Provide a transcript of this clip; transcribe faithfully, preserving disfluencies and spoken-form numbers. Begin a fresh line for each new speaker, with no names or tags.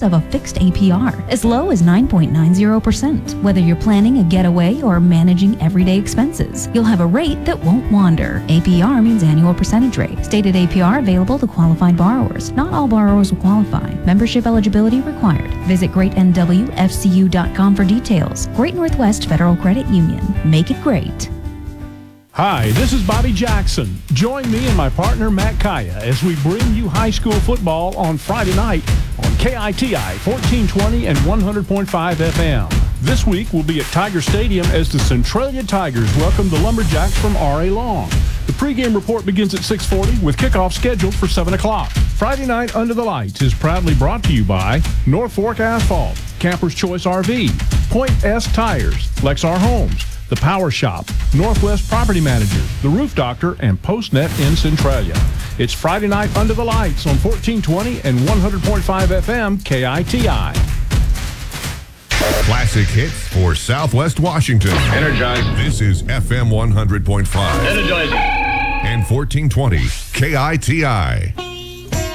benefits of a fixed A P R, as low as nine point nine zero percent. Whether you're planning a getaway or managing everyday expenses, you'll have a rate that won't wander. A P R means annual percentage rate. Stated A P R available to qualified borrowers. Not all borrowers will qualify. Membership eligibility required. Visit great n w f c u dot com for details. Great Northwest Federal Credit Union. Make it great.
Hi, this is Bobby Jackson. Join me and my partner Matt Kaya as we bring you high school football on Friday night on K I T I fourteen twenty and one hundred point five F M. This week we'll be at Tiger Stadium as the Centralia Tigers welcome the Lumberjacks from R A Long. The pregame report begins at six forty with kickoff scheduled for seven o'clock. Friday night Under the Lights is proudly brought to you by North Fork Asphalt, Camper's Choice R V, Point S Tires, Lexar Homes, The Power Shop, Northwest Property Managers, The Roof Doctor, and PostNet in Centralia. It's Friday night Under the Lights on fourteen twenty and one hundred point five F M K I T I.
Classic hits for Southwest Washington.
Energize.
This is F M one hundred point five.
Energize.
And fourteen twenty K I T I.